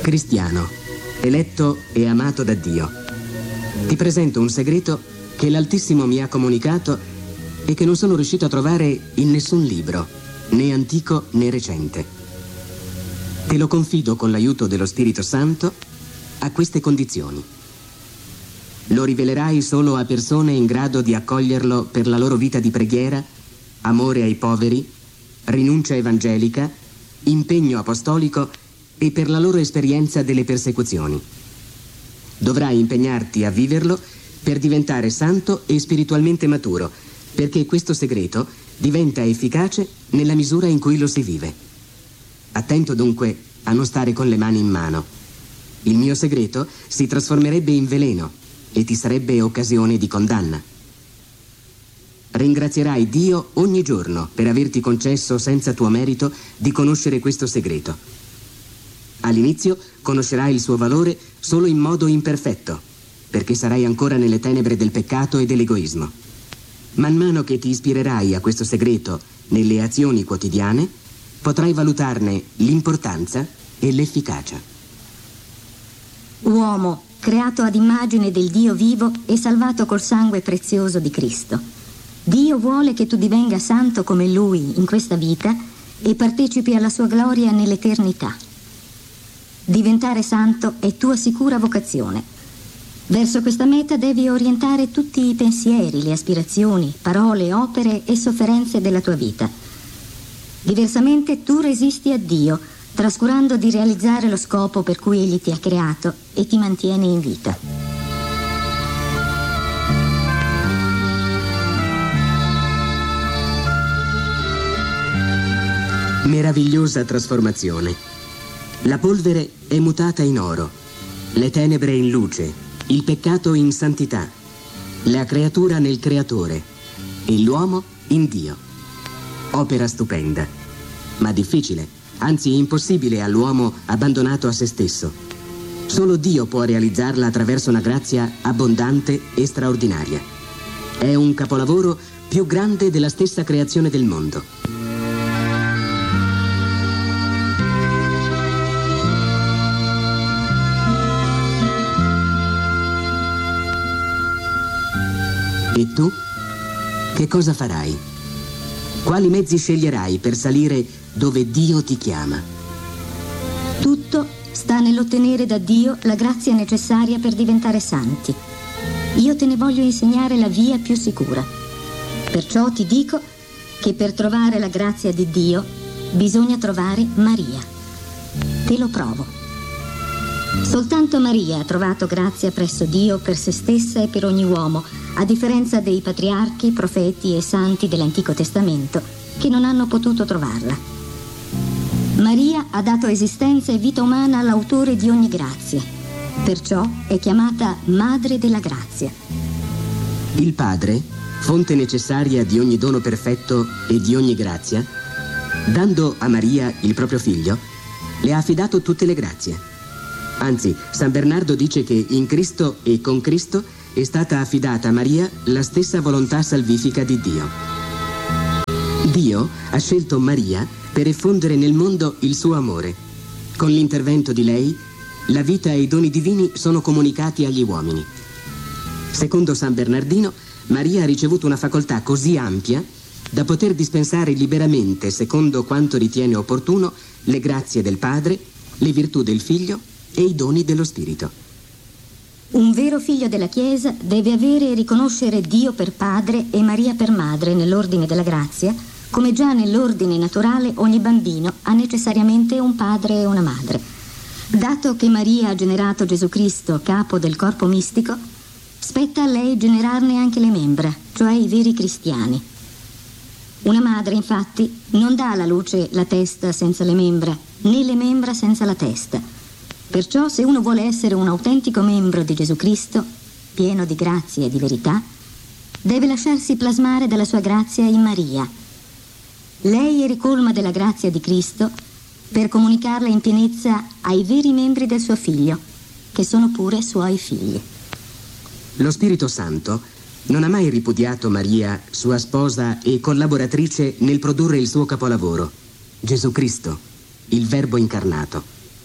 Cristiano, eletto e amato da Dio, ti presento un segreto che l'Altissimo mi ha comunicato e che non sono riuscito a trovare in nessun libro, né antico né recente. Te lo confido con l'aiuto dello Spirito Santo a queste condizioni. Lo rivelerai solo a persone in grado di accoglierlo per la loro vita di preghiera, amore ai poveri, rinuncia evangelica, impegno apostolico e per la loro esperienza delle persecuzioni. Dovrai impegnarti a viverlo per diventare santo e spiritualmente maturo, perché questo segreto diventa efficace nella misura in cui lo si vive. Attento dunque a non stare con le mani in mano. Il mio segreto si trasformerebbe in veleno e ti sarebbe occasione di condanna. Ringrazierai Dio ogni giorno per averti concesso senza tuo merito di conoscere questo segreto. All'inizio conoscerai il suo valore solo in modo imperfetto, perché sarai ancora nelle tenebre del peccato e dell'egoismo. Man mano che ti ispirerai a questo segreto nelle azioni quotidiane, potrai valutarne l'importanza e l'efficacia. Uomo, creato ad immagine del Dio vivo e salvato col sangue prezioso di Cristo. Dio vuole che tu divenga santo come Lui in questa vita e partecipi alla sua gloria nell'eternità. Diventare santo è tua sicura vocazione. Verso questa meta devi orientare tutti i pensieri, le aspirazioni, parole, opere e sofferenze della tua vita. Diversamente tu resisti a Dio, trascurando di realizzare lo scopo per cui Egli ti ha creato e ti mantiene in vita. Meravigliosa trasformazione. La polvere è mutata in oro, le tenebre in luce, il peccato in santità, la creatura nel creatore e l'uomo in Dio. Opera stupenda, ma difficile, anzi impossibile all'uomo abbandonato a se stesso. Solo Dio può realizzarla attraverso una grazia abbondante e straordinaria. È un capolavoro più grande della stessa creazione del mondo. E tu? Che cosa farai? Quali mezzi sceglierai per salire dove Dio ti chiama? Tutto sta nell'ottenere da Dio la grazia necessaria per diventare santi. Io te ne voglio insegnare la via più sicura. Perciò ti dico che per trovare la grazia di Dio bisogna trovare Maria. Te lo provo. Soltanto Maria ha trovato grazia presso Dio per se stessa e per ogni uomo, a differenza dei patriarchi, profeti e santi dell'Antico Testamento che non hanno potuto trovarla. Maria ha dato esistenza e vita umana all'autore di ogni grazia, perciò è chiamata Madre della Grazia. Il Padre, fonte necessaria di ogni dono perfetto e di ogni grazia, dando a Maria il proprio figlio, le ha affidato tutte le grazie. Anzi, San Bernardo dice che in Cristo e con Cristo è stata affidata a Maria la stessa volontà salvifica di Dio. Dio ha scelto Maria per effondere nel mondo il suo amore. Con l'intervento di lei, la vita e i doni divini sono comunicati agli uomini. Secondo San Bernardino, Maria ha ricevuto una facoltà così ampia da poter dispensare liberamente, secondo quanto ritiene opportuno, le grazie del Padre, le virtù del Figlio e i doni dello Spirito. Un vero figlio della Chiesa deve avere e riconoscere Dio per padre e Maria per madre nell'ordine della grazia, come già nell'ordine naturale ogni bambino ha necessariamente un padre e una madre. Dato che Maria ha generato Gesù Cristo, capo del corpo mistico, spetta a lei generarne anche le membra, cioè i veri cristiani. Una madre, infatti, non dà alla luce la testa senza le membra, né le membra senza la testa. Perciò, se uno vuole essere un autentico membro di Gesù Cristo, pieno di grazia e di verità, deve lasciarsi plasmare dalla sua grazia in Maria. Lei è ricolma della grazia di Cristo per comunicarla in pienezza ai veri membri del suo figlio, che sono pure suoi figli. Lo Spirito Santo non ha mai ripudiato Maria, sua sposa e collaboratrice, nel produrre il suo capolavoro, Gesù Cristo, il Verbo incarnato.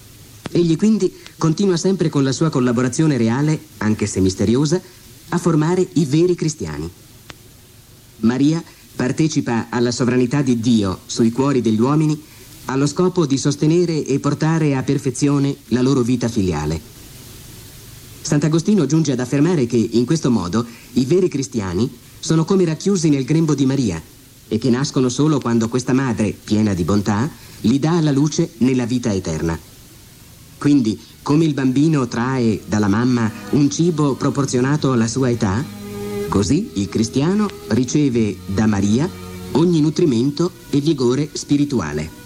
Egli quindi continua sempre con la sua collaborazione reale, anche se misteriosa, a formare i veri cristiani. Maria partecipa alla sovranità di Dio sui cuori degli uomini allo scopo di sostenere e portare a perfezione la loro vita filiale. Sant'Agostino giunge ad affermare che in questo modo i veri cristiani sono come racchiusi nel grembo di Maria e che nascono solo quando questa madre, piena di bontà, li dà alla luce nella vita eterna. Quindi, come il bambino trae dalla mamma un cibo proporzionato alla sua età, così il cristiano riceve da Maria ogni nutrimento e vigore spirituale.